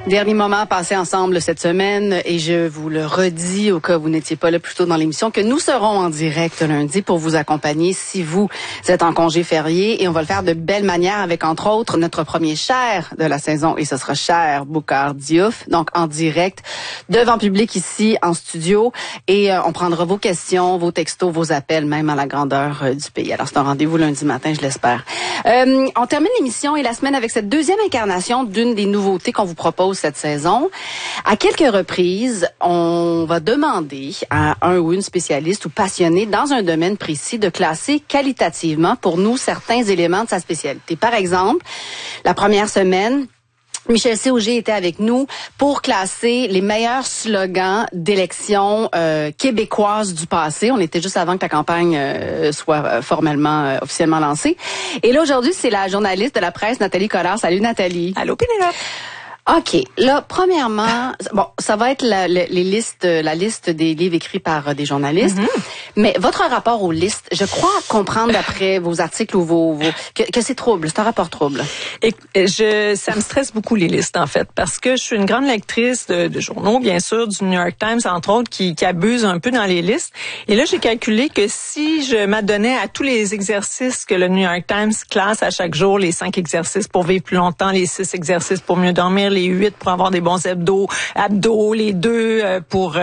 Dernier moment passé ensemble cette semaine et je vous le redis au cas où vous n'étiez pas là plus tôt dans l'émission que nous serons en direct lundi pour vous accompagner si vous êtes en congé férié et on va le faire de belle manière avec entre autres notre premier Cher de la saison et ce sera Cher Boucar Diouf, donc en direct devant public ici en studio et on prendra vos questions, vos textos, vos appels même à la grandeur du pays. Alors c'est un rendez-vous lundi matin, je l'espère. On termine l'émission et la semaine avec cette deuxième incarnation d'une des nouveautés qu'on vous propose cette saison. À quelques reprises, on va demander à un ou une spécialiste ou passionné dans un domaine précis de classer qualitativement pour nous certains éléments de sa spécialité. Par exemple, la première semaine, Michel C. Auger était avec nous pour classer les meilleurs slogans d'élections québécoises du passé. On était juste avant que la campagne soit formellement, officiellement lancée. Et là, aujourd'hui, c'est la journaliste de la presse, Nathalie Collard. Salut, Nathalie. Allô, Pénélope. OK. Là, premièrement, bon, ça va être la liste des livres écrits par des journalistes. Mm-hmm. Mais votre rapport aux listes, je crois comprendre d'après vos articles ou que c'est trouble. C'est un rapport trouble. Et ça me stresse beaucoup les listes, en fait, parce que je suis une grande lectrice de journaux, bien sûr, du New York Times, entre autres, qui abuse un peu dans les listes. Et là, j'ai calculé que si je m'adonnais à tous les exercices que le New York Times classe à chaque jour, les 5 exercices pour vivre plus longtemps, les 6 exercices pour mieux dormir, les 8 pour avoir des bons abdos, les 2 pour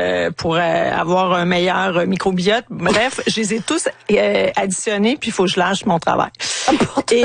avoir un meilleur microbiote. Bref, je les ai tous additionnés, puis il faut que je lâche mon travail. Et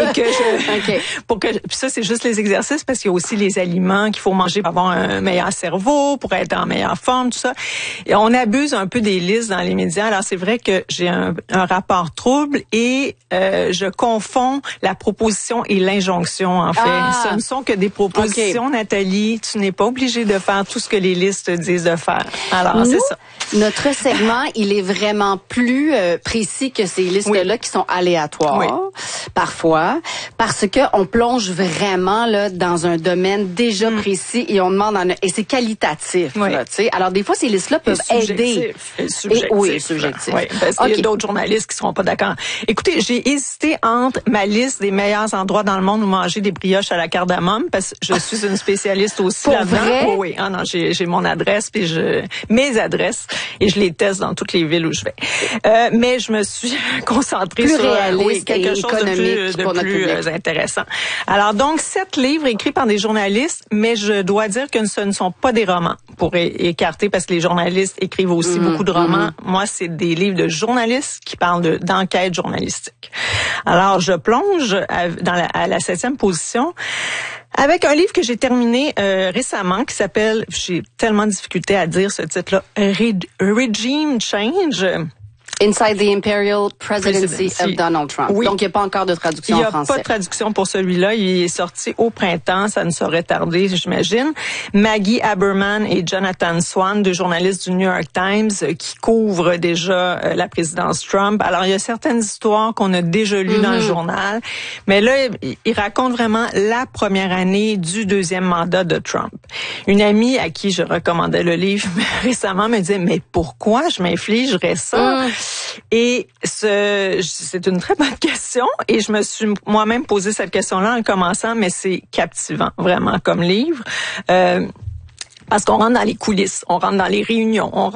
que puis ça, c'est juste les exercices, parce qu'il y a aussi les aliments qu'il faut manger pour avoir un meilleur cerveau, pour être en meilleure forme, tout ça. Et on abuse un peu des listes dans les médias. Alors, c'est vrai que j'ai un rapport trouble et je confonds la proposition et l'injonction, en fait. Ce ne sont que des propositions, okay. Nathalie, tu n'es pas obligée de faire tout ce que les listes disent de faire. Alors, c'est ça. Notre segment, il est vraiment plus précis que ces listes-là qui sont aléatoires, parfois, parce que on plonge vraiment là dans un domaine déjà précis et on demande et c'est qualitatif. Là, tu sais. Alors des fois, ces listes-là peuvent aider. Subjectif. Oui, subjectif. Oui, parce qu'il y a d'autres journalistes qui seront pas d'accord. Écoutez, j'ai hésité entre ma liste des meilleurs endroits dans le monde où manger des brioches à la cardamome, parce que je suis une spécialiste aussi là-dedans. Oui. Ah non, j'ai mon adresse puis mes adresses et je les teste dans toutes les villes où je vais. Mais je me suis concentrée sur quelque chose de plus intéressant. Alors donc 7 livres écrits par des journalistes, mais je dois dire que ce ne sont pas des romans pour écarter, parce que les journalistes écrivent aussi beaucoup de romans. Moi, c'est des livres de journalistes qui parlent d'enquête journalistique. Alors je plonge à la 7e position avec un livre que j'ai terminé récemment qui s'appelle, j'ai tellement de difficulté à dire ce titre-là, Regime Change. Inside the Imperial Presidency of Donald Trump. Oui. Donc, il n'y a pas encore de traduction en français. Il n'y a pas de traduction pour celui-là. Il est sorti au printemps. Ça ne saurait tarder, j'imagine. Maggie Haberman et Jonathan Swan, 2 journalistes du New York Times, qui couvrent déjà la présidence Trump. Alors, il y a certaines histoires qu'on a déjà lues dans le journal. Mais là, il raconte vraiment la première année du 2e mandat de Trump. Une amie à qui je recommandais le livre récemment me disait, mais pourquoi je m'infligerais ça? Et c'est une très bonne question et je me suis moi-même posé cette question-là en commençant, mais c'est captivant vraiment comme livre parce qu'on rentre dans les coulisses, on rentre dans les réunions,